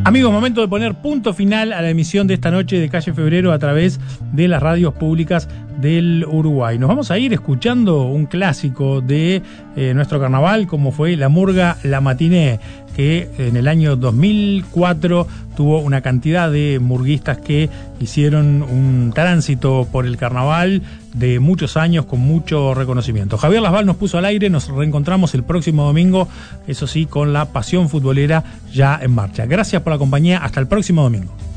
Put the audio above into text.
Amigos, momento de poner punto final a la emisión de esta noche de Calle Febrero a través de las radios públicas del Uruguay. Nos vamos a ir escuchando un clásico de nuestro carnaval, como fue la murga La Matiné, que en el año 2004 tuvo una cantidad de murguistas que hicieron un tránsito por el carnaval de muchos años con mucho reconocimiento. Javier Lasval nos puso al aire, nos reencontramos el próximo domingo, eso sí, con la pasión futbolera ya en marcha. Gracias por la compañía, hasta el próximo domingo.